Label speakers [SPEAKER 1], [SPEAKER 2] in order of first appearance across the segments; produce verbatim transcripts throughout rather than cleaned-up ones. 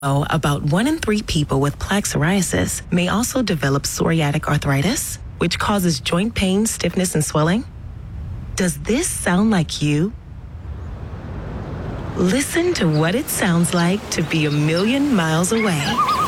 [SPEAKER 1] know about one in three people with plaque psoriasis may also develop psoriatic arthritis, which causes joint pain, stiffness, and swelling? Does this sound like you? Listen to what it sounds like to be a million miles away.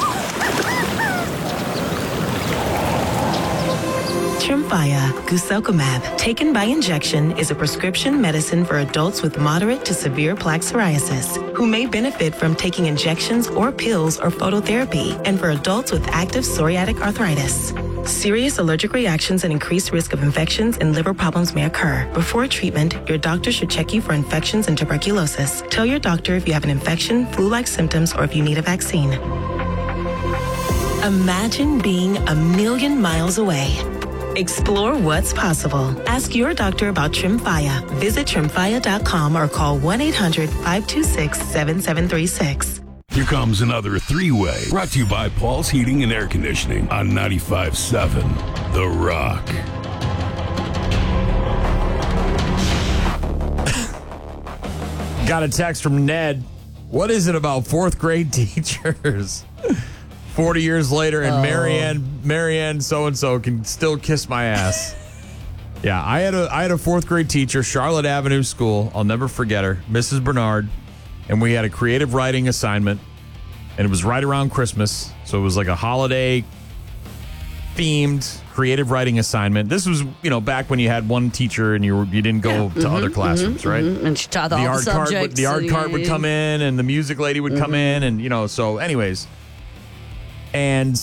[SPEAKER 1] Tremfya guselkumab, taken by injection, is a prescription medicine for adults with moderate to severe plaque psoriasis who may benefit from taking injections or pills or phototherapy, and for adults with active psoriatic arthritis. Serious allergic reactions and increased risk of infections and liver problems may occur. Before treatment, your doctor should check you for infections and tuberculosis. Tell your doctor if you have an infection, flu-like symptoms, or if you need a vaccine. Imagine being a million miles away. Explore what's possible. Ask your doctor about Tremfya. Visit tremfya dot com or call one eight hundred, five two six, seven seven three six.
[SPEAKER 2] Here comes another three-way, brought to you by Paul's Heating and Air Conditioning on ninety-five point seven The Rock.
[SPEAKER 3] Got a text from Ned. What is it about fourth grade teachers? forty years later, and
[SPEAKER 4] Oh.
[SPEAKER 3] Marianne, Marianne so-and-so can still kiss my ass. Yeah, I had a I had a fourth grade teacher, Charlotte Avenue School. I'll never forget her, Missus Bernard. And we had a creative writing assignment, and it was right around Christmas. So it was like a holiday themed creative writing assignment. This was, you know, back when you had one teacher and you were, you didn't go
[SPEAKER 4] Yeah.
[SPEAKER 3] to
[SPEAKER 4] Mm-hmm,
[SPEAKER 3] other classrooms,
[SPEAKER 4] mm-hmm,
[SPEAKER 3] right?
[SPEAKER 4] mm-hmm. And she taught all
[SPEAKER 3] the
[SPEAKER 4] the,
[SPEAKER 3] art card
[SPEAKER 4] subjects.
[SPEAKER 3] would, the art
[SPEAKER 4] and-
[SPEAKER 3] card would come in, and the music lady would come in, and you know. So, anyways, and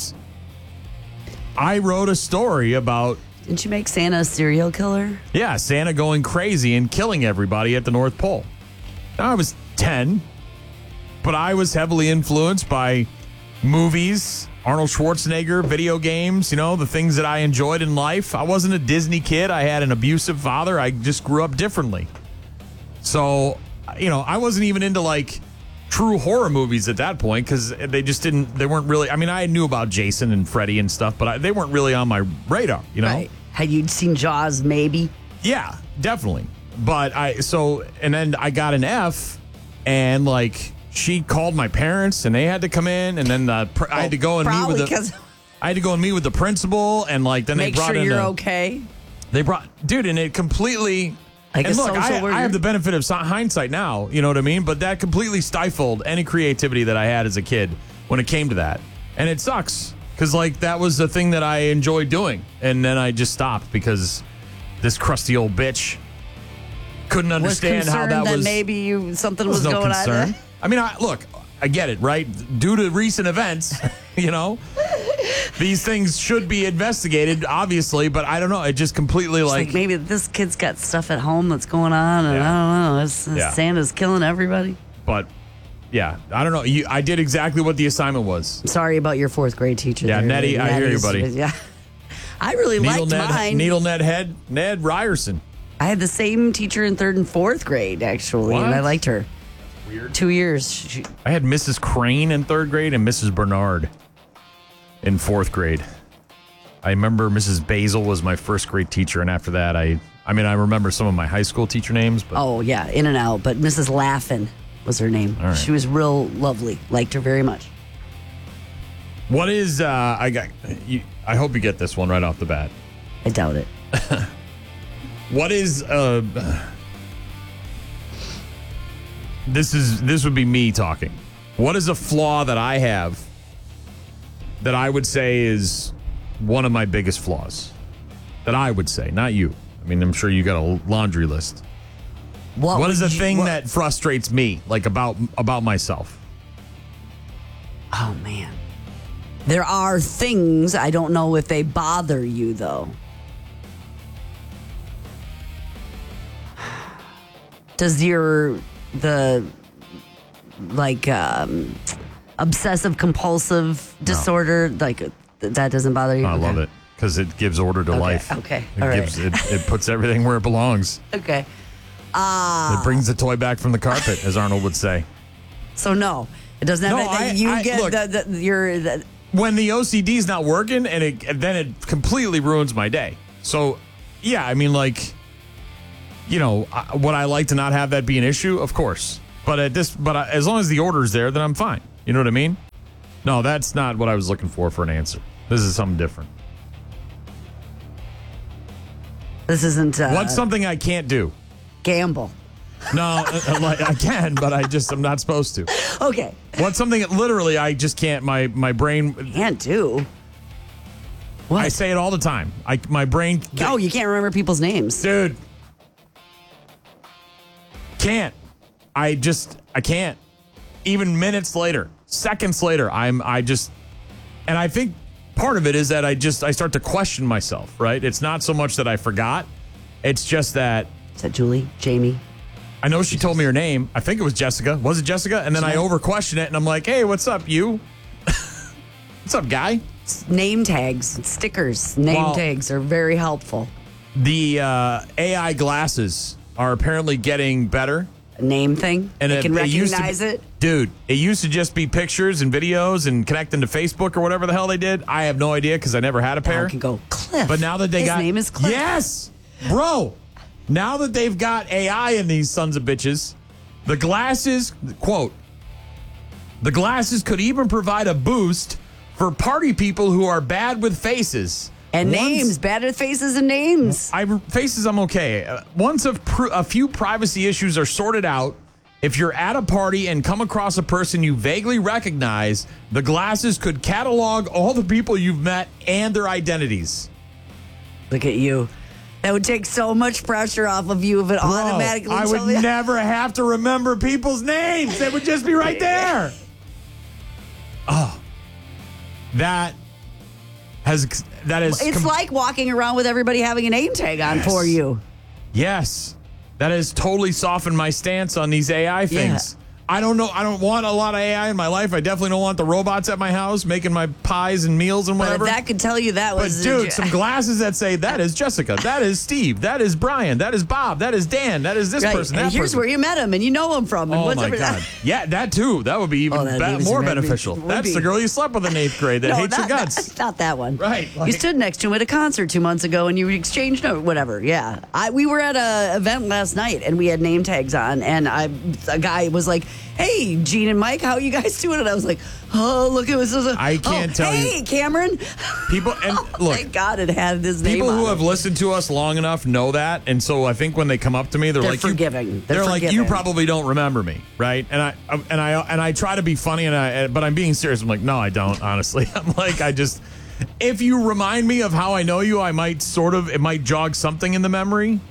[SPEAKER 3] I wrote a story about
[SPEAKER 4] Didn't you make Santa a serial killer?
[SPEAKER 3] yeah Santa going crazy and killing everybody at the North Pole. Now, I was ten, but I was heavily influenced by movies, Arnold Schwarzenegger, video games, you know, the things that I enjoyed in life. I wasn't a Disney kid. I had an abusive father. I just grew up differently. So, you know, I wasn't even into like true horror movies at that point because they just didn't, they weren't really, I mean, I knew about Jason and Freddy and stuff, but I, they weren't really on my radar, you know?
[SPEAKER 4] Right. Had you seen Jaws, maybe?
[SPEAKER 3] Yeah, definitely. But I, so, and then I got an F, and like, she called my parents, and they had to come in, and then the, pr- I had to go and meet
[SPEAKER 4] Probably
[SPEAKER 3] with the,
[SPEAKER 4] 'cause-
[SPEAKER 3] I had to go and meet with the principal, and like, then
[SPEAKER 4] Make
[SPEAKER 3] they brought
[SPEAKER 4] sure
[SPEAKER 3] in
[SPEAKER 4] you're
[SPEAKER 3] a,
[SPEAKER 4] okay.
[SPEAKER 3] They brought, dude, and it completely.
[SPEAKER 4] Like
[SPEAKER 3] and
[SPEAKER 4] a
[SPEAKER 3] look,
[SPEAKER 4] social
[SPEAKER 3] I,
[SPEAKER 4] worker?
[SPEAKER 3] I have the benefit of si- hindsight now, you know what I mean? But that completely stifled any creativity that I had as a kid when it came to that. And it sucks because, like, that was the thing that I enjoyed doing. And then I just stopped because this crusty old bitch couldn't
[SPEAKER 4] Was
[SPEAKER 3] understand how
[SPEAKER 4] concerned
[SPEAKER 3] that was.
[SPEAKER 4] maybe you something
[SPEAKER 3] there
[SPEAKER 4] was,
[SPEAKER 3] was no
[SPEAKER 4] going
[SPEAKER 3] concern.
[SPEAKER 4] on.
[SPEAKER 3] I mean, I, look, I get it, right? Due to recent events, you know, these things should be investigated, obviously, but I don't know. It just completely
[SPEAKER 4] It's
[SPEAKER 3] like,
[SPEAKER 4] like maybe this kid's got stuff at home that's going on, and
[SPEAKER 3] Yeah.
[SPEAKER 4] I don't know. It's,
[SPEAKER 3] Yeah.
[SPEAKER 4] Santa's killing everybody.
[SPEAKER 3] but yeah, I don't know. You, I did exactly what the assignment was.
[SPEAKER 4] I'm sorry about your fourth grade teacher.
[SPEAKER 3] Yeah,
[SPEAKER 4] there.
[SPEAKER 3] Nettie, I hear you,
[SPEAKER 4] Nettie's-
[SPEAKER 3] buddy.
[SPEAKER 4] Yeah, I really
[SPEAKER 3] Needle
[SPEAKER 4] liked
[SPEAKER 3] Ned,
[SPEAKER 4] mine.
[SPEAKER 3] Needle Ned Head, Ned Ryerson.
[SPEAKER 4] I had the same teacher in third and fourth grade, actually, and
[SPEAKER 3] What?
[SPEAKER 4] I liked her.
[SPEAKER 3] Weird.
[SPEAKER 4] Two years. She,
[SPEAKER 3] I had Missus Crane in third grade and Missus Bernard in fourth grade. I remember Missus Basil was my first grade teacher, and after that, I, I mean, I remember some of my high school teacher names, but
[SPEAKER 4] oh, yeah, in and out. But Missus Laughin was her name.
[SPEAKER 3] All right.
[SPEAKER 4] She was real lovely. Liked her very much.
[SPEAKER 3] what is? Uh, I got. You, I hope you get this one right off the bat.
[SPEAKER 4] I doubt it.
[SPEAKER 3] What is? Uh, this is this would be me talking. What is a flaw that I have that I would say is one of my biggest flaws? That I would say, not you. I mean, I'm sure you got a laundry list.
[SPEAKER 4] What,
[SPEAKER 3] What is
[SPEAKER 4] would
[SPEAKER 3] the
[SPEAKER 4] you-
[SPEAKER 3] thing
[SPEAKER 4] what-
[SPEAKER 3] that frustrates me, like about about myself?
[SPEAKER 4] Oh, man. There are things, I don't know if they bother you, though. Does your, the, like, um, obsessive compulsive disorder, like, th- that doesn't bother you?
[SPEAKER 3] I love
[SPEAKER 4] Okay.
[SPEAKER 3] it because it gives order to
[SPEAKER 4] Okay,
[SPEAKER 3] life.
[SPEAKER 4] okay,
[SPEAKER 3] it
[SPEAKER 4] all right.
[SPEAKER 3] gives it, it puts everything where it belongs.
[SPEAKER 4] Okay.
[SPEAKER 3] It brings the toy back from the carpet, as Arnold would say.
[SPEAKER 4] So, no. It doesn't have
[SPEAKER 3] No,
[SPEAKER 4] anything.
[SPEAKER 3] I-
[SPEAKER 4] you
[SPEAKER 3] I-
[SPEAKER 4] get
[SPEAKER 3] look.
[SPEAKER 4] the, the, your, the,
[SPEAKER 3] When the O C D is not working, and, it, and then it completely ruins my day. So, yeah, I mean, like, you know, I- would I like to not have that be an issue? Of course. But at this, but I, as long as the order is there, then I'm fine. You You know what I mean? No, that's not what I was looking for for an answer. This is something different.
[SPEAKER 4] This isn't. Uh,
[SPEAKER 3] What's something I can't do?
[SPEAKER 4] Gamble.
[SPEAKER 3] No, uh, like I can, but I just I'm not supposed to.
[SPEAKER 4] Okay.
[SPEAKER 3] What's something that literally I just can't? My my brain
[SPEAKER 4] Can't do. What?
[SPEAKER 3] I say it all the time. I my brain.
[SPEAKER 4] Oh, you can't remember people's names.
[SPEAKER 3] Dude, can't. I just I can't. Even minutes later, seconds later, I'm I just, and I think part of it is that I just I start to question myself. Right? It's not so much that I forgot. It's just that.
[SPEAKER 4] Is that Julie? Jamie?
[SPEAKER 3] I know she told me her name. I think it was Jessica. Was it Jessica? And then I over question it, and I'm like, "Hey, what's up, you? What's up, guy?"
[SPEAKER 4] Name tags, stickers, name
[SPEAKER 3] Well,
[SPEAKER 4] tags are very helpful.
[SPEAKER 3] The uh, A I glasses are apparently getting better.
[SPEAKER 4] A name thing,
[SPEAKER 3] And
[SPEAKER 4] they
[SPEAKER 3] it,
[SPEAKER 4] can
[SPEAKER 3] it used to
[SPEAKER 4] recognize
[SPEAKER 3] be-
[SPEAKER 4] it.
[SPEAKER 3] Dude, it used to just be pictures and videos and connecting to Facebook or whatever the hell they did. I have no idea because I never had a
[SPEAKER 4] Now
[SPEAKER 3] pair.
[SPEAKER 4] it can go Cliff.
[SPEAKER 3] But now that they
[SPEAKER 4] His
[SPEAKER 3] got
[SPEAKER 4] name is Cliff.
[SPEAKER 3] Yes, bro. Now that they've got A I in these sons of bitches, the glasses, quote, the glasses could even provide a boost for party people who are bad with faces.
[SPEAKER 4] And
[SPEAKER 3] Once-
[SPEAKER 4] names, bad at faces and names.
[SPEAKER 3] I faces I'm okay. Uh, Once a, pr- a few privacy issues are sorted out, if you're at a party and come across a person you vaguely recognize, the glasses could catalog all the people you've met and their identities.
[SPEAKER 4] Look at you. That would take so much pressure off of you if it
[SPEAKER 3] Bro,
[SPEAKER 4] automatically.
[SPEAKER 3] I would
[SPEAKER 4] told you-
[SPEAKER 3] never have to remember people's names. They would just be right there. Oh, that has that is.
[SPEAKER 4] It's
[SPEAKER 3] com-
[SPEAKER 4] like walking around with everybody having a name tag on
[SPEAKER 3] Yes.
[SPEAKER 4] for you.
[SPEAKER 3] Yes, that has totally softened my stance on these A I things. I don't know. I don't want a lot of A I in my life. I definitely don't want the robots at my house making my pies and meals and
[SPEAKER 4] But
[SPEAKER 3] whatever.
[SPEAKER 4] if that could tell you that
[SPEAKER 3] But
[SPEAKER 4] was.
[SPEAKER 3] dude, some glasses that say that is Jessica, that is Steve, that is Brian, that is Bob, that is Dan, that is this
[SPEAKER 4] Right.
[SPEAKER 3] person,
[SPEAKER 4] And
[SPEAKER 3] that
[SPEAKER 4] here's
[SPEAKER 3] person.
[SPEAKER 4] where you met him and you know him from. And
[SPEAKER 3] Oh
[SPEAKER 4] what's
[SPEAKER 3] my
[SPEAKER 4] every-
[SPEAKER 3] God! Yeah, that too. That would be even
[SPEAKER 4] Oh, that'd
[SPEAKER 3] be-
[SPEAKER 4] be-
[SPEAKER 3] more
[SPEAKER 4] that'd be-
[SPEAKER 3] beneficial.
[SPEAKER 4] would
[SPEAKER 3] That's
[SPEAKER 4] be.
[SPEAKER 3] the girl you slept with in eighth grade that
[SPEAKER 4] No,
[SPEAKER 3] hates
[SPEAKER 4] not,
[SPEAKER 3] your guts.
[SPEAKER 4] Not, not that one.
[SPEAKER 3] Right,
[SPEAKER 4] you
[SPEAKER 3] like-
[SPEAKER 4] stood next to him at a concert two months ago and you exchanged no, whatever. Yeah. I we were at a event last night and we had name tags on and I a guy was like, "Hey, Gene and Mike, how you guys doing?" And I was like, "Oh, look, it was."
[SPEAKER 3] I can't
[SPEAKER 4] oh,
[SPEAKER 3] tell you.
[SPEAKER 4] Hey, Cameron.
[SPEAKER 3] People and
[SPEAKER 4] Oh,
[SPEAKER 3] look,
[SPEAKER 4] thank God it had his name.
[SPEAKER 3] people who
[SPEAKER 4] on
[SPEAKER 3] have
[SPEAKER 4] it.
[SPEAKER 3] listened to us long enough know that, and so I think when they come up to me, they're,
[SPEAKER 4] They're
[SPEAKER 3] like, you-
[SPEAKER 4] forgiving. They're
[SPEAKER 3] They're, like, you
[SPEAKER 4] forgiving.
[SPEAKER 3] probably don't remember me, right? And I and I and I try to be funny, and I but I'm being serious. I'm like, no, I don't. Honestly, I'm like, I just. If you remind me of how I know you, I might sort of, it might jog something in the memory.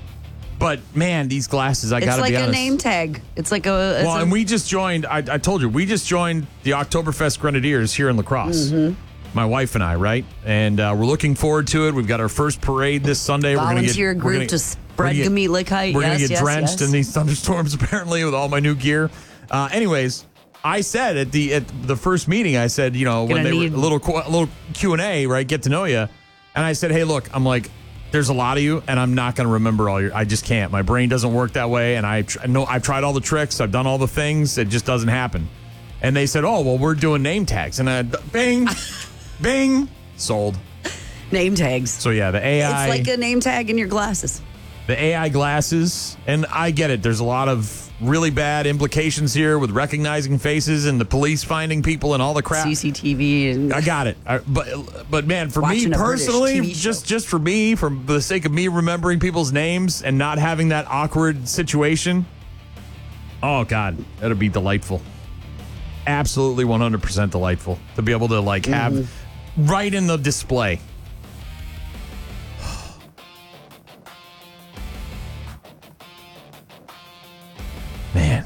[SPEAKER 3] But man, these glasses, I
[SPEAKER 4] It's
[SPEAKER 3] gotta
[SPEAKER 4] like
[SPEAKER 3] be
[SPEAKER 4] a
[SPEAKER 3] honest.
[SPEAKER 4] name tag. It's like a. It's
[SPEAKER 3] Well,
[SPEAKER 4] a-
[SPEAKER 3] and we just joined, I, I told you, we just joined the Oktoberfest Grenadiers here in La Crosse.
[SPEAKER 4] Mm-hmm.
[SPEAKER 3] My wife and I, right? And uh, we're looking forward to it. We've got our first parade this Sunday. We're gonna get,
[SPEAKER 4] volunteer
[SPEAKER 3] we're
[SPEAKER 4] group
[SPEAKER 3] gonna-
[SPEAKER 4] to
[SPEAKER 3] we're
[SPEAKER 4] spread
[SPEAKER 3] gonna get-
[SPEAKER 4] Gemütlichkeit.
[SPEAKER 3] We're going to
[SPEAKER 4] Yes,
[SPEAKER 3] get
[SPEAKER 4] yes,
[SPEAKER 3] drenched
[SPEAKER 4] yes.
[SPEAKER 3] in these thunderstorms, apparently, with all my new gear. Uh, anyways, I said at the at the first meeting, I said, you know, when
[SPEAKER 4] Gonna
[SPEAKER 3] they
[SPEAKER 4] need-
[SPEAKER 3] were a little, qu- a little Q and A, right? Get to know you. And I said, hey, look, I'm like, there's a lot of you, and I'm not going to remember all your. I just can't. My brain doesn't work that way, and I tr- know I've tried all the tricks. I've done all the things. It just doesn't happen. And they said, oh, well, we're doing name tags, and I, bing, bing, sold.
[SPEAKER 4] name tags.
[SPEAKER 3] So yeah, the A I,
[SPEAKER 4] It's like a name tag in your glasses.
[SPEAKER 3] the A I glasses, and I get it. There's a lot of really bad implications here with recognizing faces and the police finding people and all the crap.
[SPEAKER 4] C C T V and
[SPEAKER 3] I got it. I, but but man, for
[SPEAKER 4] Watching
[SPEAKER 3] me
[SPEAKER 4] a British
[SPEAKER 3] personally,
[SPEAKER 4] T V show.
[SPEAKER 3] just just for me, for the sake of me remembering people's names and not having that awkward situation. Oh God, that'll be delightful. Absolutely, one hundred percent delightful to be able to like have
[SPEAKER 4] Mm-hmm.
[SPEAKER 3] right in the display. Man.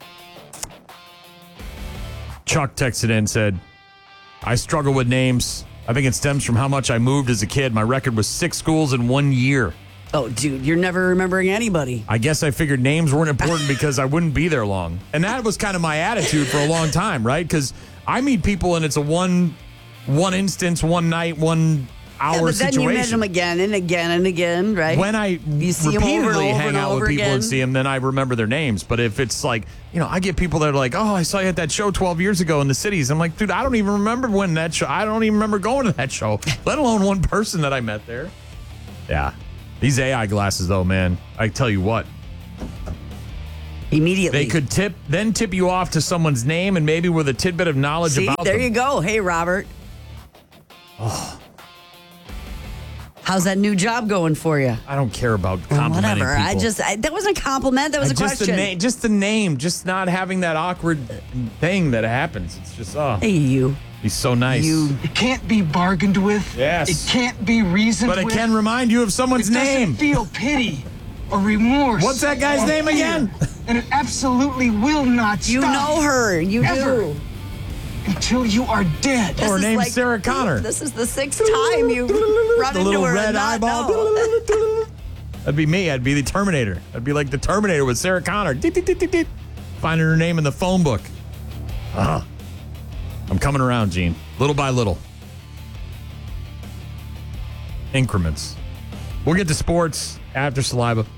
[SPEAKER 3] Chuck texted in and said, I struggle with names. I think it stems from how much I moved as a kid. My record was six schools in one year.
[SPEAKER 4] oh, dude, you're never remembering anybody.
[SPEAKER 3] I guess I figured names weren't important because I wouldn't be there long. And that was kind of my attitude for a long time, right? Because I meet people and it's a one one instance, one night, one hour
[SPEAKER 4] Yeah, but then
[SPEAKER 3] situation.
[SPEAKER 4] you met them again and again and again, right?
[SPEAKER 3] When I
[SPEAKER 4] You see 'em over and
[SPEAKER 3] repeatedly
[SPEAKER 4] over
[SPEAKER 3] hang
[SPEAKER 4] and
[SPEAKER 3] out with
[SPEAKER 4] over
[SPEAKER 3] people
[SPEAKER 4] again.
[SPEAKER 3] and see them, then I remember their names. But if it's like, you know, I get people that are like, oh, I saw you at that show twelve years ago in the cities. I'm like, dude, I don't even remember when that show, I don't even remember going to that show, let alone one person that I met there. Yeah. These A I glasses, though, man, I tell you what.
[SPEAKER 4] immediately.
[SPEAKER 3] They could tip, then tip you off to someone's name and maybe with a tidbit of knowledge
[SPEAKER 4] See,
[SPEAKER 3] about
[SPEAKER 4] there
[SPEAKER 3] them.
[SPEAKER 4] you go. Hey, Robert.
[SPEAKER 3] Oh.
[SPEAKER 4] How's that new job going for you?
[SPEAKER 3] I don't care about complimenting
[SPEAKER 4] Whatever.
[SPEAKER 3] people.
[SPEAKER 4] I just I, that wasn't a compliment. That was
[SPEAKER 3] I-
[SPEAKER 4] a
[SPEAKER 3] just
[SPEAKER 4] question.
[SPEAKER 3] The na- just the name, just not having that awkward thing that happens. It's just, oh,
[SPEAKER 4] Hey, you.
[SPEAKER 3] he's so nice.
[SPEAKER 4] You.
[SPEAKER 5] It can't be bargained with.
[SPEAKER 3] Yes.
[SPEAKER 5] It can't be reasoned
[SPEAKER 3] But it
[SPEAKER 5] with.
[SPEAKER 3] can remind you of someone's
[SPEAKER 5] it doesn't
[SPEAKER 3] name.
[SPEAKER 5] feel pity or remorse.
[SPEAKER 3] What's that guy's
[SPEAKER 5] or
[SPEAKER 3] name
[SPEAKER 5] fear.
[SPEAKER 3] again?
[SPEAKER 5] And it absolutely will not
[SPEAKER 4] You
[SPEAKER 5] stop.
[SPEAKER 4] know her. You
[SPEAKER 5] Ever.
[SPEAKER 4] do.
[SPEAKER 5] Until you are dead.
[SPEAKER 4] This
[SPEAKER 3] Her
[SPEAKER 4] is
[SPEAKER 3] name's
[SPEAKER 4] like-
[SPEAKER 3] Sarah Connor.
[SPEAKER 4] This is the sixth time you've run
[SPEAKER 3] The
[SPEAKER 4] into
[SPEAKER 3] little
[SPEAKER 4] her
[SPEAKER 3] red
[SPEAKER 4] and not
[SPEAKER 3] eyeball.
[SPEAKER 4] know.
[SPEAKER 3] That'd be me. I'd be the Terminator. I'd be like the Terminator with Sarah Connor. Deet, deet, deet, deet, deet. Finding her name in the phone book. Uh-huh. I'm coming around, Gene. Little by little. Increments. We'll get to sports after Saliva.